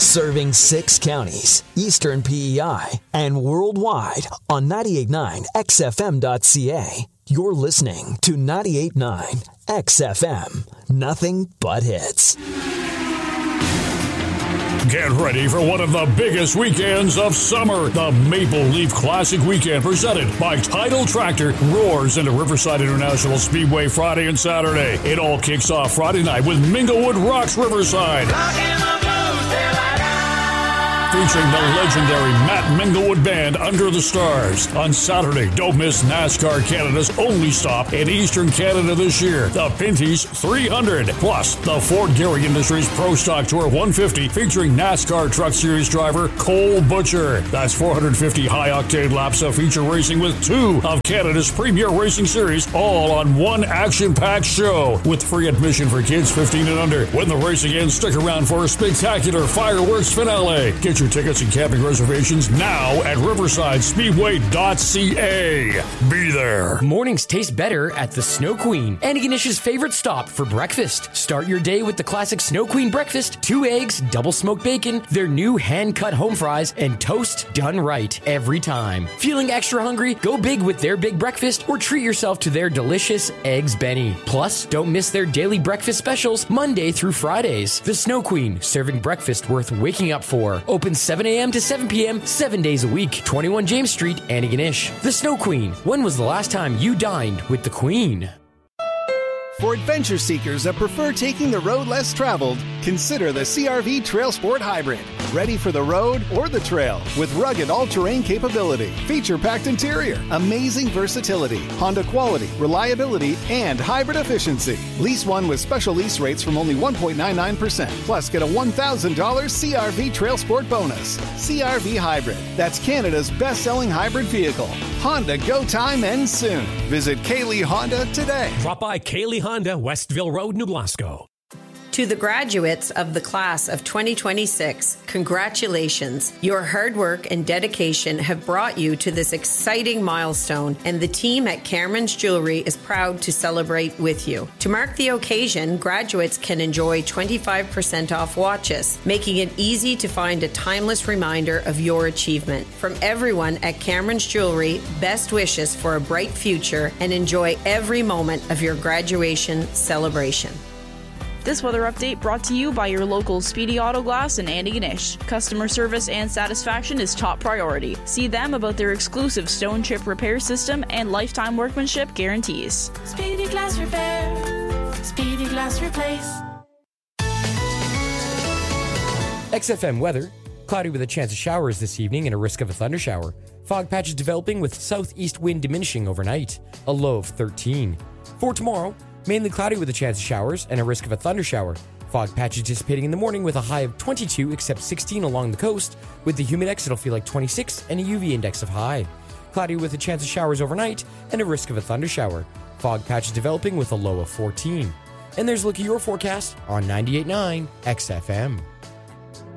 Serving 6 counties, Eastern PEI, and worldwide on 98.9 XFM.ca. You're listening to 98.9 XFM. Nothing but hits. Get ready for one of the biggest weekends of summer. The Maple Leaf Classic Weekend, presented by Tidal Tractor, roars into Riverside International Speedway Friday and Saturday. It all kicks off Friday night with Minglewood Rocks Riverside, featuring the legendary Matt Minglewood Band, Under the Stars. On Saturday, don't miss NASCAR Canada's only stop in Eastern Canada this year, the Pinty's 300. Plus, the Ford Gehry Industries Pro Stock Tour 150, featuring NASCAR Truck Series driver Cole Butcher. That's 450 high-octane laps of feature racing with 2 of Canada's premier racing series, all on one action-packed show, with free admission for kids 15 and under. When the racing ends, stick around for a spectacular fireworks finale. Get your tickets and camping reservations now at riversideSpeedway.ca. Be there. Mornings taste better at the Snow Queen, Antigonish's favorite stop for breakfast. Start your day with the classic Snow Queen breakfast: 2 eggs, double smoked bacon, their new hand-cut home fries, and toast done right every time. Feeling extra hungry? Go big with their big breakfast, or treat yourself to their delicious Eggs Benny. Plus, don't miss their daily breakfast specials Monday through Fridays. The Snow Queen, serving breakfast worth waking up for. Open 7 a.m. to 7 p.m. 7 days a week. 21 James Street, Antigonish. The Snow Queen. When was the last time you dined with the Queen? For adventure seekers that prefer taking the road less traveled, consider the CR-V Trail Sport Hybrid. Ready for the road or the trail with rugged all-terrain capability, feature-packed interior, amazing versatility, Honda quality, reliability, and hybrid efficiency. Lease one with special lease rates from only 1.99%. Plus, get a $1,000 CR-V Trail Sport bonus. CR-V Hybrid. That's Canada's best-selling hybrid vehicle. Honda Go Time ends soon. Visit Kaylee Honda today. Drop by Kaylee Honda, Westville Road, New Glasgow. To the graduates of the class of 2026, congratulations. Your hard work and dedication have brought you to this exciting milestone, and the team at Cameron's Jewelry is proud to celebrate with you. To mark the occasion, graduates can enjoy 25% off watches, making it easy to find a timeless reminder of your achievement. From everyone at Cameron's Jewelry, best wishes for a bright future, and enjoy every moment of your graduation celebration. This weather update brought to you by your local Speedy Auto Glass in Antigonish. Customer service and satisfaction is top priority. See them about their exclusive stone chip repair system and lifetime workmanship guarantees. Speedy Glass Repair. Speedy Glass Replace. XFM weather. Cloudy with a chance of showers this evening and a risk of a thundershower. Fog patches developing with southeast wind diminishing overnight. A low of 13. For tomorrow, mainly cloudy with a chance of showers and a risk of a thundershower. Fog patches dissipating in the morning with a high of 22 except 16 along the coast. With the humidex, it'll feel like 26 and a UV index of high. Cloudy with a chance of showers overnight and a risk of a thundershower. Fog patches developing with a low of 14. And there's a look at your forecast on 98.9 XFM.